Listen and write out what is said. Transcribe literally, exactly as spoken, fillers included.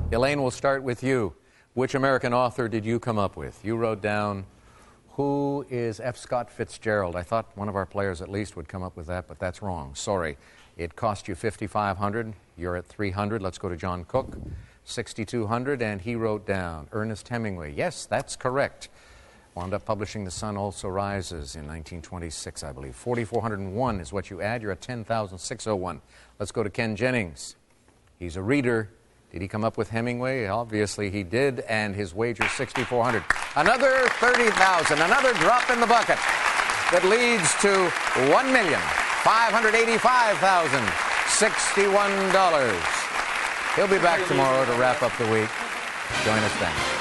Elaine, we'll start with you. Which American author did you come up with? You wrote down, who is F. Scott Fitzgerald? I thought one of our players at least would come up with that, but that's wrong. Sorry. It cost you fifty-five hundred dollars. You're at three hundred dollars. Let's go to John Cook. sixty-two hundred dollars, and he wrote down Ernest Hemingway. Yes, that's correct. Wound up publishing The Sun Also Rises in nineteen twenty-six, I believe. four thousand four hundred one is what you add. You're at ten thousand six hundred one. Let's go to Ken Jennings. He's a reader. Did he come up with Hemingway? Obviously he did, and his wager is six thousand four hundred. Another thirty thousand, another drop in the bucket that leads to one million five hundred eighty-five thousand sixty-one dollars. He'll be back tomorrow to wrap up the week. Join us then.